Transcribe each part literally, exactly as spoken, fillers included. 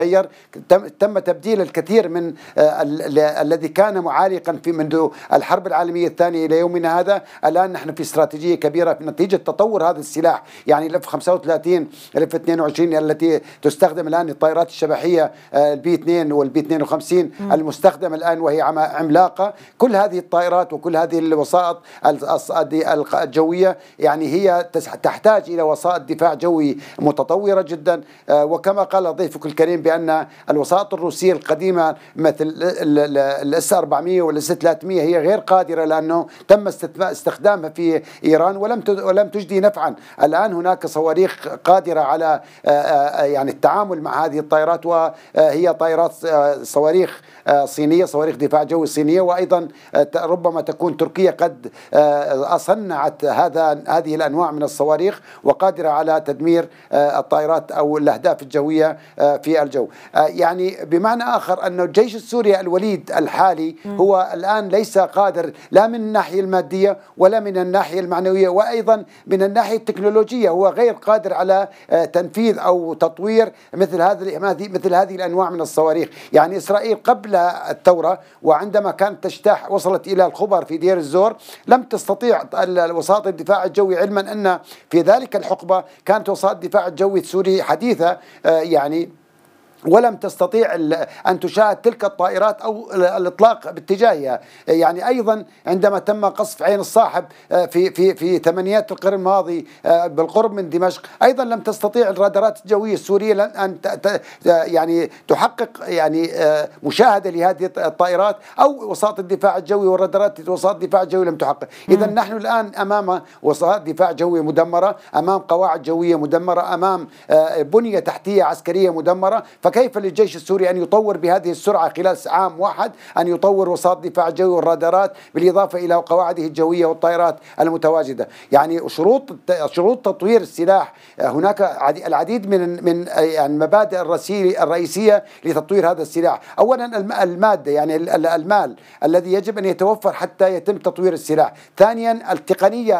تغير، تم تبديل الكثير من الذي كان معالقا في منذ الحرب العالمية الثانية إلى يومنا هذا. الآن نحن في استراتيجية كبيرة نتيجة تطور هذا السلاح، يعني الاف خمسة وثلاثين الاف اثنين وعشرين التي تستخدم الآن الطائرات الشبحية البي اثنين والبي اثنين وخمسين المستخدمة الآن وهي عملاقة. كل هذه الطائرات وكل هذه الوسائط الجوية يعني هي تحتاج إلى وسائط دفاع جوي متطورة جدا. وكما قال ضيفك الكريم بأن الوسائط الروسية القديمة مثل الاس أربعمئة والاس ثلاثمئة هي غير قادرة، لأنه تم استخدامها في إيران ولم ولم تجدي نفعا. الآن هناك صواريخ قادرة على يعني التعامل مع هذه الطائرات، وهي طائرات صواريخ صينية، صواريخ دفاع جوي صينية، وأيضا ربما تكون تركيا قد صنعت هذا هذه الأنواع من الصواريخ وقادرة على تدمير الطائرات أو الأهداف الجوية في الجو. يعني بمعنى آخر أن الجيش السوري الوليد الحالي هو الآن ليس قادر لا من الناحية المادية ولا من الناحية المعنوية وأيضا من الناحية التكنولوجية، هو غير قادر على تنفيذ أو تطوير مثل هذه مثل هذه الأنواع من الصواريخ. يعني إسرائيل قبل الثورة وعندما كانت تجتاح وصلت إلى الخبر في دير الزور لم تستطيع وسائط الدفاع الجوي، علما أن في ذلك الحقبة كانت وسائط الدفاع الجوي السوري حديثة يعني، ولم تستطيع أن تشاهد تلك الطائرات أو الإطلاق باتجاهها. يعني أيضا عندما تم قصف عين الصاحب في في في ثمانينات القرن الماضي بالقرب من دمشق، أيضا لم تستطيع الرادارات الجوية السورية أن يعني تحقق يعني مشاهدة لهذه الطائرات، أو وسائط الدفاع الجوي والرادارات وسائط الدفاع الجوي لم تحقق. إذا نحن الآن أمام وسائط دفاع جوي مدمرة، أمام قواعد جوية مدمرة، أمام بنية تحتية عسكرية مدمرة. فكيف للجيش السوري أن يطور بهذه السرعة خلال عام واحد أن يطور وسائط الدفاع الجوي والرادارات بالإضافة إلى قواعده الجوية والطائرات المتواجدة؟ يعني شروط شروط تطوير السلاح، هناك العديد من من يعني المبادئ الرئيسية لتطوير هذا السلاح. أولا المادة، يعني المال الذي يجب أن يتوفر حتى يتم تطوير السلاح. ثانيا التقنية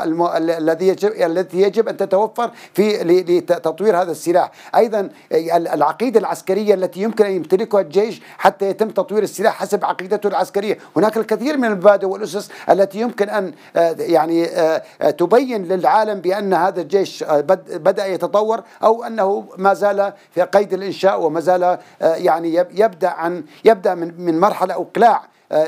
الذي يجب التي يجب أن تتوفر في لتطوير هذا السلاح. أيضا العقيدة العسكرية التي يمكن أن يمتلكها الجيش حتى يتم تطوير السلاح حسب عقيدته العسكرية. هناك الكثير من المبادئ والأسس التي يمكن أن يعني تبين للعالم بأن هذا الجيش بدأ يتطور أو أنه ما زال في قيد الإنشاء وما زال يعني يبدأ عن يبدأ من من مرحلة إقلاع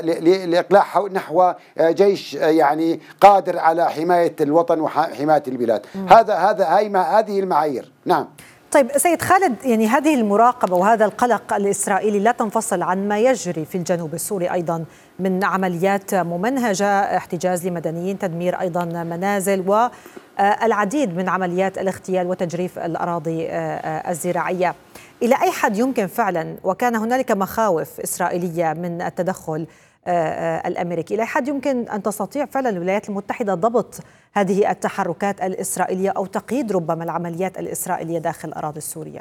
لإقلاع نحو جيش يعني قادر على حماية الوطن وحماية البلاد. هذا هذا هاي هذه المعايير. نعم. طيب سيد خالد، يعني هذه المراقبة وهذا القلق الإسرائيلي لا تنفصل عن ما يجري في الجنوب السوري أيضا من عمليات ممنهجة، احتجاز لمدنيين، تدمير أيضا منازل، والعديد من عمليات الاغتيال وتجريف الأراضي الزراعية. إلى أي حد يمكن فعلا، وكان هنالك مخاوف إسرائيلية من التدخل الأمريكي، إلى حد يمكن أن تستطيع فعلا الولايات المتحدة ضبط هذه التحركات الإسرائيلية أو تقييد ربما العمليات الإسرائيلية داخل الأراضي السورية؟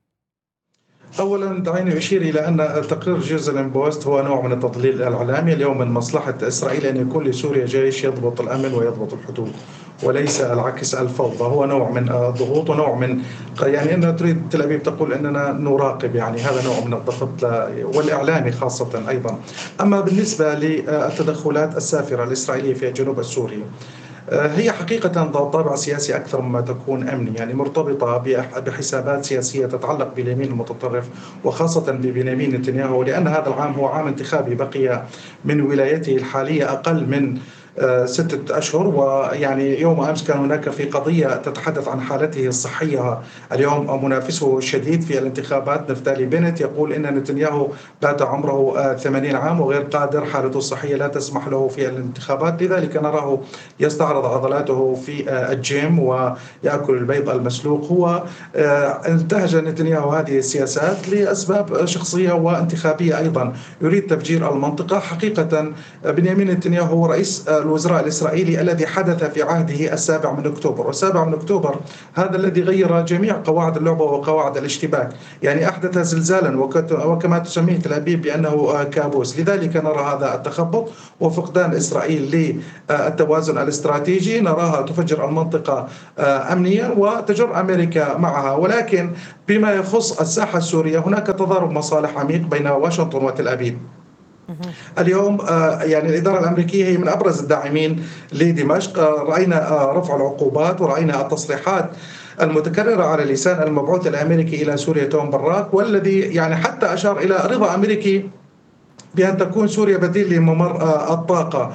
أولا دعيني أشير إلى أن تقرير جيروزاليم بوست هو نوع من التضليل الإعلامي. اليوم من مصلحة إسرائيل أن يكون لسوريا جيش يضبط الأمن ويضبط الحدود، وليس العكس الفوضى. هو نوع من الضغوط ونوع من يعني أنها تريد تل أبيب تقول أننا نراقب، يعني هذا نوع من الضغط والإعلامي خاصة أيضا. أما بالنسبة للتدخلات السافرة الإسرائيلية في الجنوب السوري، هي حقيقة ذات طابع سياسي أكثر مما تكون أمني، يعني مرتبطة بحسابات سياسية تتعلق باليمين المتطرف وخاصة ببنيامين نتنياهو، لأن هذا العام هو عام انتخابي، بقي من ولايته الحالية أقل من ستة أشهر. ويعني يوم أمس كان هناك في قضية تتحدث عن حالته الصحية. اليوم منافسه الشديد في الانتخابات نفتالي بنت يقول إن نتنياهو بات عمره ثمانين عام وغير قادر، حالته الصحية لا تسمح له في الانتخابات، لذلك نراه يستعرض عضلاته في الجيم ويأكل البيض المسلوق. هو انتهج نتنياهو هذه السياسات لأسباب شخصية وانتخابية أيضا، يريد تفجير المنطقة. حقيقة بنيامين نتنياهو هو رئيس الوزراء الإسرائيلي الذي حدث في عهده السابع من أكتوبر. والسابع من أكتوبر هذا الذي غير جميع قواعد اللعبة وقواعد الاشتباك، يعني أحدث زلزالا وكما تسميه تل أبيب بأنه كابوس. لذلك نرى هذا التخبط وفقدان إسرائيل للتوازن الاستراتيجي، نراها تفجر المنطقة أمنيا وتجر أمريكا معها. ولكن بما يخص الساحة السورية هناك تضارب مصالح عميق بين واشنطن وتل أبيب. اليوم يعني الإدارة الأمريكية هي من أبرز الداعمين لدمشق، رأينا رفع العقوبات ورأينا التصريحات المتكررة على لسان المبعوث الأمريكي إلى سوريا توم براك، والذي يعني حتى أشار إلى رضا أمريكي بأن تكون سوريا بديل لممر الطاقة.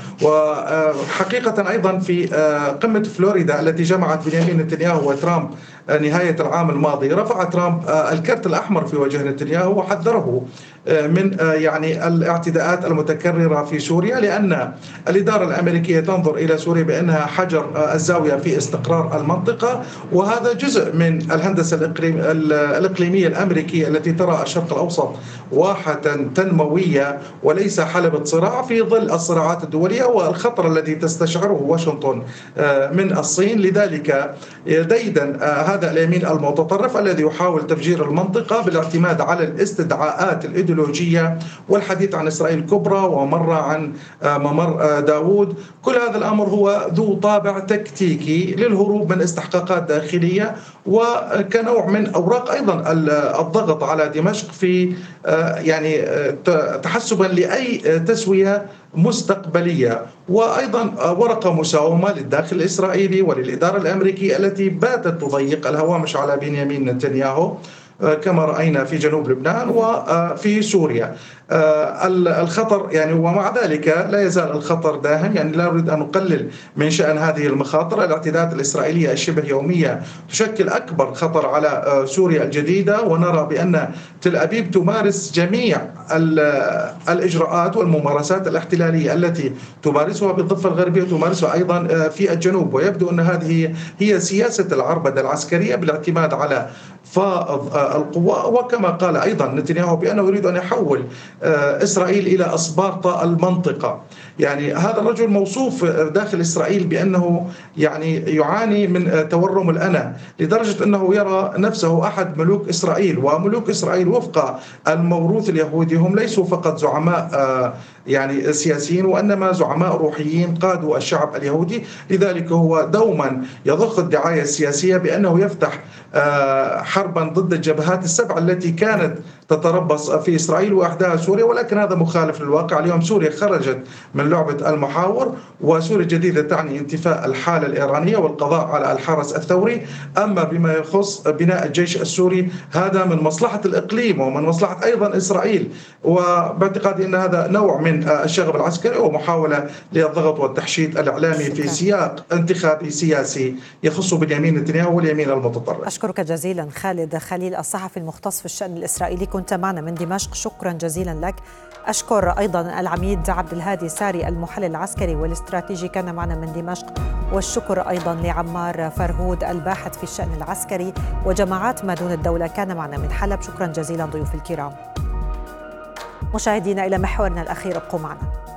وحقيقة أيضا في قمة فلوريدا التي جمعت بنيامين نتنياهو وترامب نهاية العام الماضي، رفع ترامب الكرت الأحمر في وجه نتنياهو وحذره من يعني الاعتداءات المتكررة في سوريا، لأن الإدارة الأمريكية تنظر إلى سوريا بأنها حجر الزاوية في استقرار المنطقة، وهذا جزء من الهندسة الإقليمية الأمريكية التي ترى الشرق الأوسط واحة تنموية وليس حلبة صراع في ظل الصراعات الدولية والخطر الذي تستشعره واشنطن من الصين. لذلك ديدا هذا اليمين المتطرف الذي يحاول تفجير المنطقة بالاعتماد على الاستدعاءات الإيديولوجية والحديث عن إسرائيل كبرى ومرة عن ممر داوود، كل هذا الأمر هو ذو طابع تكتيكي للهروب من استحقاقات داخلية وكنوع من أوراق أيضا الضغط على دمشق في يعني تحسبا لأي تسوية مستقبلية، وأيضا ورقة مساومة للداخل الإسرائيلي وللإدارة الأمريكية التي باتت تضيق الهوامش على بنيامين نتنياهو كما رأينا في جنوب لبنان وفي سوريا. الخطر يعني ومع ذلك لا يزال الخطر داهم، يعني لا أريد أن أقلل من شأن هذه المخاطر. الاعتداءات الإسرائيلية الشبه يومية تشكل أكبر خطر على سوريا الجديدة، ونرى بأن تل أبيب تمارس جميع الإجراءات والممارسات الاحتلالية التي تمارسها بالضفة الغربية وتمارسها أيضا في الجنوب، ويبدو أن هذه هي سياسة العربدة العسكرية بالاعتماد على فائض القوى. وكما قال أيضا نتنياهو بأنه يريد أن يحول إسرائيل إلى أسبارتا المنطقة، يعني هذا الرجل موصوف داخل إسرائيل بأنه يعني يعاني من تورم الأنا، لدرجة أنه يرى نفسه أحد ملوك إسرائيل. وملوك إسرائيل وفق الموروث اليهودي هم ليسوا فقط زعماء يعني سياسيين، وإنما زعماء روحيين قادوا الشعب اليهودي. لذلك هو دوما يضخ الدعاية السياسية بأنه يفتح حربا ضد الجبهات السبع التي كانت تتربص في إسرائيل وإحداها سوريا، ولكن هذا مخالف للواقع. اليوم سوريا خرجت من لعبة المحاور، وسوريا الجديدة تعني انتفاء الحالة الإيرانية والقضاء على الحرس الثوري. أما بما يخص بناء الجيش السوري هذا من مصلحة الإقليم ومن مصلحة أيضا إسرائيل، وباعتقادي أن هذا نوع من الشغب العسكري ومحاولة للضغط والتحشيد الإعلامي في سياق انتخابي سياسي يخص بنيامين نتنياهو واليمين المتطرف. أشكرك جزيلا خالد خليل الصحفي المختص في الشأن الإسرائيلي، كنت معنا من دمشق، شكرا جزيلا لك. أشكر أيضا العميد عبد الهادي ساري المحلل العسكري والاستراتيجي كان معنا من دمشق، والشكر أيضا لعمار فرهود الباحث في الشأن العسكري وجماعات ما دون الدولة كان معنا من حلب. شكرا جزيلا ضيوف الكرام. مشاهدينا إلى محورنا الأخير، ابقوا معنا.